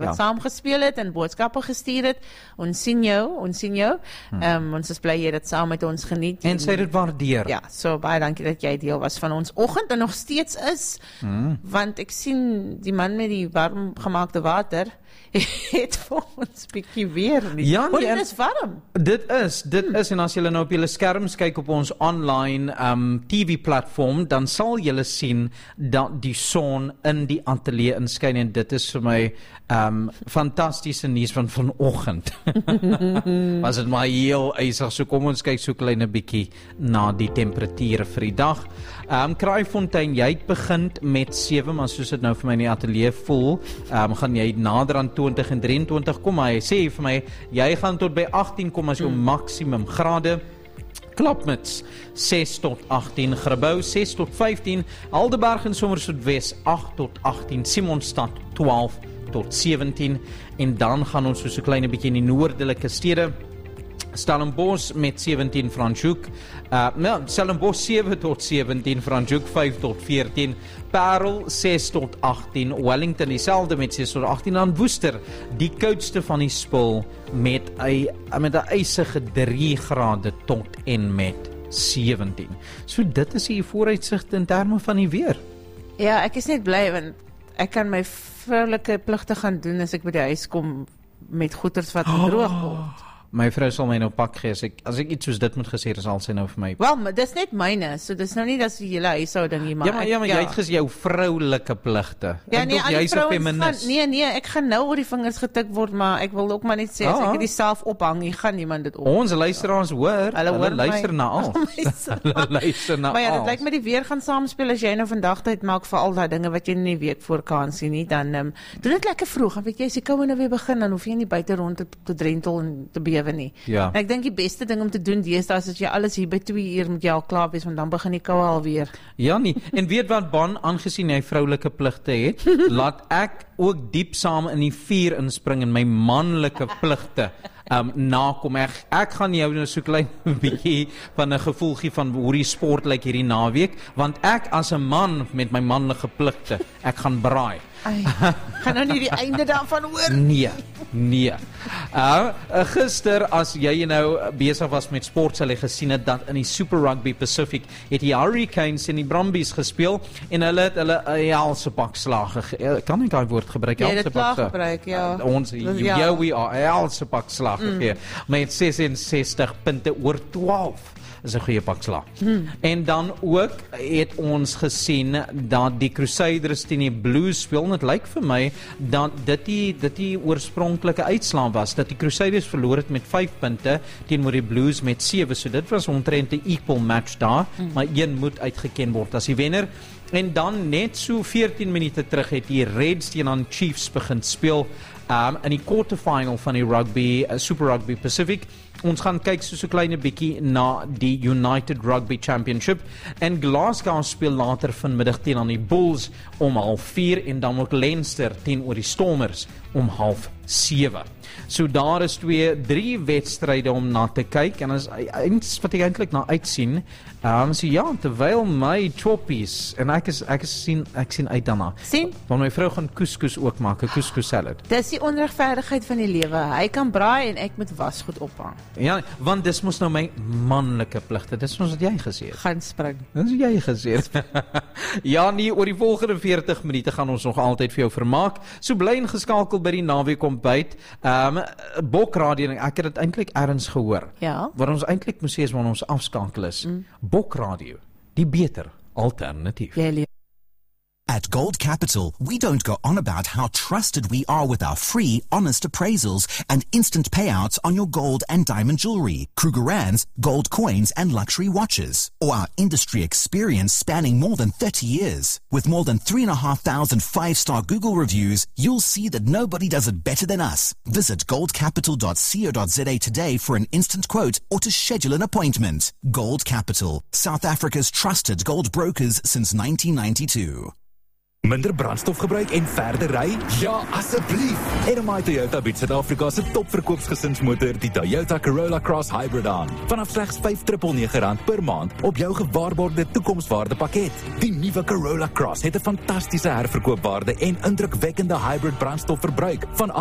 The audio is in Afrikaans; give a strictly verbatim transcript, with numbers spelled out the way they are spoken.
wat Ja. saam gespeel het en boodskappe gestuur het. Ons sien jou, ons sien jou. Hmm. Um, ons is bly jy dit saam met ons geniet. En sy het dit waardeer. Ja, so baie dankie dat jy deel was van ons oggend en nog steeds is. Hmm. Want ek sien die man met die warm gemaakte water het vir ons bietjie weer nie. Ja, Want nee, en- dit is warm. Dit is, dit hmm. is, en as julle nou op julle skerms kyk op ons online um, T V-platform, dan sal julle sien dat die son in die ateljee inskyn, en dit is vir my um, fantastiese nuus van vanoggend. Was dit maar heel ysig, so kom ons kyk so klein 'n bietjie na die temperature vir die dag. Um, Kraaifontein, jy het begin met sewe, maar soos dit nou vir my in die ateljee voel, um, gaan jy nader aan twintig en drieëntwintig, kom hy sê vir my, jy gaan tot by agttien kom as jou mm. maksimum grade. Klapmuts ses tot agttien, Grabouw ses tot vyftien, Aldeburg en Somersetwes agt tot agttien, Simonstad twaalf tot sewentien, en dan gaan ons so 'n klein bietjie in die noordelike stede. Stellenbosch met sewentien, Franschhoek, uh, nou, Stellenbosch sewe tot sewentien, Franschhoek vyf tot veertien, Parel ses tot agttien, Wellington dieselfde met ses tot agttien, dan Woester, die koudste van die spul met 'n met 'n ysige drie grade tot en met sewentien. So dit is die vooruitsigte in terme van die weer. Ja, ek is net bly want ek kan my vroulike pligte gaan doen as ek by die huis kom met goeders wat oh. droog word. My vrou sal my nou pak gee as ek, as ek iets soos dit moet gesê, dan sal sy nou vir my... Wel, maar dis net myne, so dis nou nie dat die hele huishouding nie, maar Ja, maar, ja, maar ek, jy het gesê jou vroulike pligte. Ja, ek nee, dink al die jy's 'n vrouens feminis. gaan, nee, nee, ek gaan nou oor die vingers getik word, maar ek wil ook maar net sê, as Ah. ek dit self ophang, hier gaan niemand dit op. Ons luisteraars hoor, Hulle hulle, hoor luister my- na al. Hulle luister na Maar ja, dit al. lyk my die weer gaan saamspeel, as jy nou vandag tyd maak vir al daai dinge wat jy in die week voor kan sien nie, dan um, doen dit lekker vroeg, dan weet jy, as die koue nou weer begin, dan hoef jy nie buite rond te, te drentel en te bewe nie. Ja. En ek dink die beste ding om te doen deesdae is as jy alles hier by twee uur moet jy al klaar wees, want dan begin die koue alweer. Ja nie, en weet wat Ban, aangesien hy vroulike pligte het, laat ek ook diep saam in die vuur inspring en my manlike pligte um, nakom. Ek, ek gaan jou nou so klein bietjie van 'n gevoel gee van hoe die sport lyk hierdie naweek, want ek as 'n man met my manlike pligte, ek gaan braai. Ai, gaan nou nie die einde daarvan hoor. Nee, nee. Uh, gister, as jy nou besig was met sport, sal jy gesien het dat in die Super Rugby Pacific het die Hurricanes en die Brumbies gespeel, en hulle het hulle 'n helse pak slag gegee. Kan ek daai woord gebruik? Jy het Helse dit klaar pak, gebruik, ja. Uh, ons, Dus you, ja. yeah, we are, 'n helse pak slag gegee, met ses en sestig punte oor twaalf. Is 'n goeie pak slag. Hmm. En dan ook het ons gesien dat die Crusaders teen die Blues speel, en dit lyk vir my dat dit die, dit die oorspronklike uitslag was, dat die Crusaders verloor het met vyf punte teenoor die Blues met sewe, so dit was omtrent 'n equal match daar, hmm. maar een moet uitgeken word as die wenner. En dan net so veertien minute terug het die Reds teen Chiefs begin speel, um, in die quarterfinal van die rugby, uh, Super Rugby Pacific. Ons gaan kyk so so klein bietjie na die United Rugby Championship, en Glasgow speel later vanmiddag teen aan die Bulls om half vier, en dan ook Leinster teenoor die Stormers om half sewe. So daar is twee, drie wedstryde om na te kyk, en is eens wat ek eintlik na uitsien. Um, so ja, terwyl my choppies, en ek is ek is sien ek sien uit daarna. Sien? Want my vrou gaan couscous ook maak, 'n couscous salad. Dis die onregverdigheid van die lewe. Hy kan braai en ek moet wasgoed ophang. Ja, want dis mos nou my manlike pligte. Dis mos wat jy gesê het. Gaan spring. Dis wat jy gesê het. Ja, nee, oor die volgende veertig minute gaan ons nog altyd vir jou vermaak. So bly ingeskakel by die naweek ontbyt. Ehm um, Bokradio, ek het dit eintlik ergens gehoor. Ja. Wat ons eintlik moet sê is wanneer ons afskakel is. Mm. Bokradio, die beter alternatief. Jy At Gold Capital, we don't go on about how trusted we are with our free, honest appraisals and instant payouts on your gold and diamond jewelry, Krugerrands, gold coins and luxury watches, or our industry experience spanning more than thirty years. With more than three and a half thousand five-star Google reviews, you'll see that nobody does it better than us. Visit gold capital dot co dot za today for an instant quote or to schedule an appointment. Gold Capital, South Africa's trusted gold brokers since nineteen ninety-two. Minder brandstof gebruik en verder ry? Ja, asseblief! N M I Toyota bied Suid-Afrika se topverkoopsgesinsmotor, die Toyota Corolla Cross Hybrid aan. Vanaf slegs vyf nege nege rand per maand op jou gewaarborgde toekomswaarde pakket. Die nuwe Corolla Cross het 'n fantastiese herverkoopwaarde en indrukwekkende hybrid brandstofverbruik van